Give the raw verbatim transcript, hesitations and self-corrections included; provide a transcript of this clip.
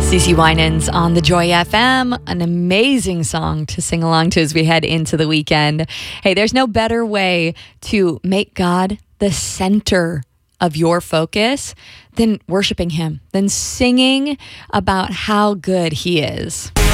CeCe Winans on the Joy F M, an amazing song to sing along to as we head into the weekend. Hey, there's no better way to make God the center of your focus than worshiping Him, than singing about how good He is.